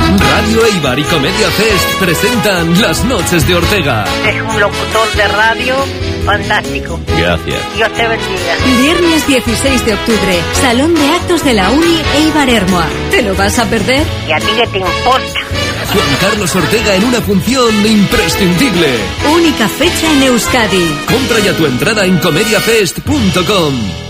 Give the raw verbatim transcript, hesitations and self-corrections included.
Radio Eibar y Comedia Fest presentan Las Noches de Ortega. Es un locutor de radio fantástico. Gracias. Dios te bendiga. Viernes dieciséis de octubre, Salón de Actos de la Uni Eibar Ermoa. ¿Te lo vas a perder? ¿Y a ti qué te importa? Juan Carlos Ortega en una función imprescindible. Única fecha en Euskadi. Compra ya tu entrada en comediafest punto com.